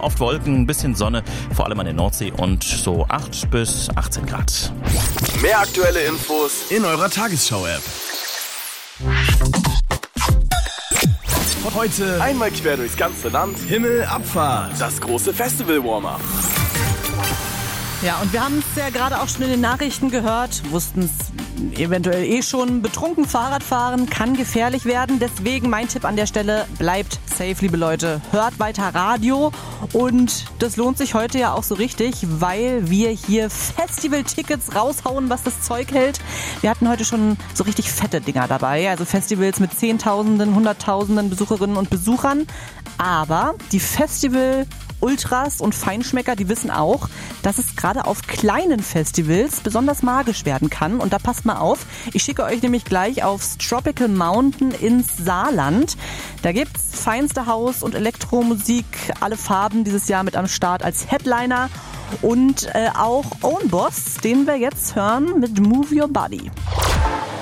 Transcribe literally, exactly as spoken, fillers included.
oft Wolken, ein bisschen Sonne, vor allem an der Nordsee und so acht bis achtzehn Grad. Mehr aktuelle Infos in eurer Tagesschau-App. Heute einmal quer durchs ganze Land. Himmelabfahrt. Das große Festival-Warm-Up. Ja, und wir haben es ja gerade auch schon in den Nachrichten gehört, wussten es eventuell eh schon, betrunken Fahrradfahren kann gefährlich werden. Deswegen mein Tipp an der Stelle, bleibt safe, liebe Leute. Hört weiter Radio und das lohnt sich heute ja auch so richtig, weil wir hier Festival-Tickets raushauen, was das Zeug hält. Wir hatten heute schon so richtig fette Dinger dabei, also Festivals mit Zehntausenden, Hunderttausenden Besucherinnen und Besuchern. Aber die Festival Ultras und Feinschmecker, die wissen auch, dass es gerade auf kleinen Festivals besonders magisch werden kann. Und da passt mal auf, ich schicke euch nämlich gleich aufs Tropical Mountain ins Saarland. Da gibt's feinste Haus- und Elektromusik, alle Farben dieses Jahr mit am Start als Headliner. Und äh, auch Own Boss, den wir jetzt hören mit Move Your Body.